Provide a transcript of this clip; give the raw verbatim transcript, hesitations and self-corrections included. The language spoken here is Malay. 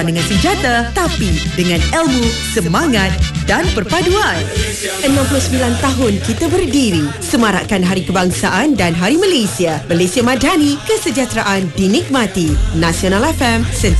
dengan senjata, tapi dengan ilmu, semangat dan perpaduan. enam puluh sembilan tahun kita berdiri, semarakkan Hari Kebangsaan dan Hari Malaysia. Malaysia Madani, kesejahteraan dinikmati. Nasional F M